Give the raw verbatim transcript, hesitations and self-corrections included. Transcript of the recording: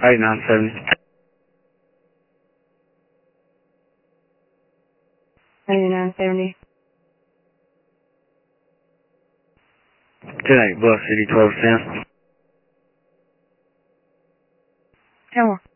eighty-nine seventy. eighty-nine seventy. ten eight Bluff City, twelve ten. ten more.